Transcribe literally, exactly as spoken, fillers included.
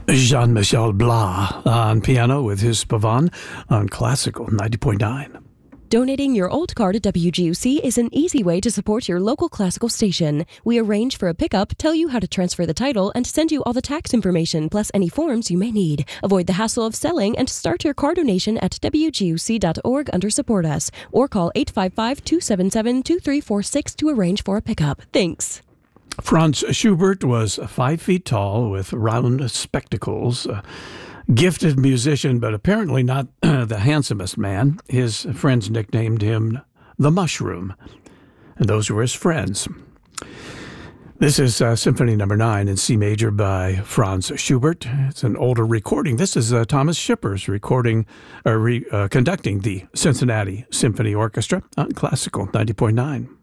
Jean-Michel Blas on piano with his Pavane on Classical ninety point nine. Donating your old car to W G U C is an easy way to support your local classical station. We arrange for a pickup, tell you how to transfer the title, and send you all the tax information plus any forms you may need. Avoid the hassle of selling and start your car donation at W G U C dot org under Support Us or call eight five five, two seven seven, two three four six to arrange for a pickup. Thanks. Franz Schubert was five feet tall with round spectacles. Uh, Gifted musician, but apparently not uh, the handsomest man. His friends nicknamed him the Mushroom, and those were his friends. This is uh, Symphony Number Nine in C major by Franz Schubert. It's an older recording. This is uh, Thomas Shippers recording, uh, re, uh, conducting the Cincinnati Symphony Orchestra on Classical ninety point nine.